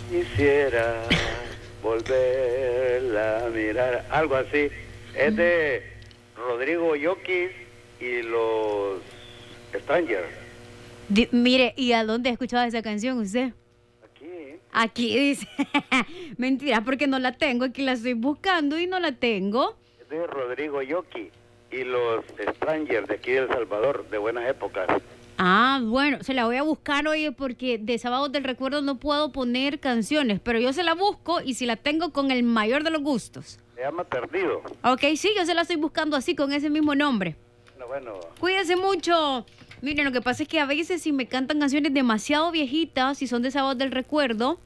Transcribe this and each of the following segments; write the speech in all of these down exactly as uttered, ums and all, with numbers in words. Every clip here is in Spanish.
Quisiera volverla a mirar, algo así. Es de Rodrigo Yoquis y los Strangers. Di- mire, ¿y a dónde ha escuchado esa canción usted? Aquí. Aquí dice. Mentira, porque no la tengo. Aquí la estoy buscando y no la tengo. Es de Rodrigo Yoquis y los Strangers de aquí de El Salvador, de buenas épocas. Ah, bueno, se la voy a buscar hoy porque de Sábados del Recuerdo no puedo poner canciones, pero yo se la busco y si la tengo con el mayor de los gustos. Se llama Perdido. Ok, sí, yo se la estoy buscando así, con ese mismo nombre. Bueno, bueno. Cuídense mucho. Miren, lo que pasa es que a veces si me cantan canciones demasiado viejitas, si son de Sábados del Recuerdo,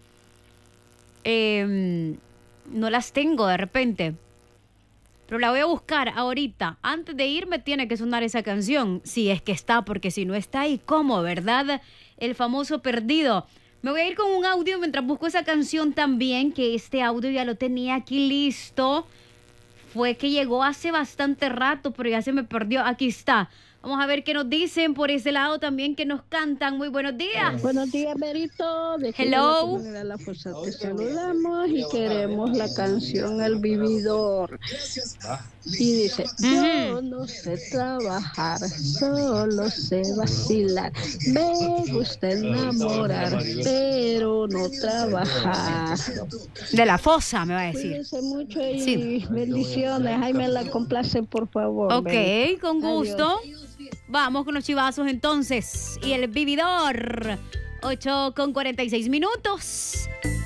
eh, no las tengo de repente. Pero la voy a buscar ahorita. Antes de irme tiene que sonar esa canción. Si es que está, porque si no está ahí, ¿cómo? ¿Verdad? El famoso Perdido. Me voy a ir con un audio mientras busco esa canción también, que este audio ya lo tenía aquí listo. Fue que llegó hace bastante rato, pero ya se me perdió. Aquí está. Vamos a ver qué nos dicen por ese lado también, que nos cantan. Muy buenos días. Buenos días, Berito. De aquí de Hello. la comunidad La Fosa te saludamos y queremos la canción El Vividor. Y dice, yo no sé trabajar, solo sé vacilar. Me gusta enamorar, pero no trabajar. De la Fosa, me va a decir. Cuídense mucho y Sí. bendiciones. Ay, me la complacen, por favor. Ok, Berito. con gusto. Adiós. Vamos con los chivazos entonces. Y el vividor. ocho con cuarenta y seis minutos.